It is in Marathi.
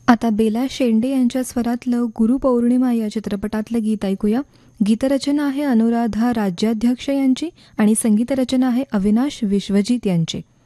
आता बेला शेंडे यांच्या स्वरातलं गुरुपौर्णिमा या चित्रपटातलं गीत ऐकूया. गीतरचना आहे अनुराधा राज्याध्यक्ष यांची आणि संगीतरचना आहे अविनाश विश्वजित यांची.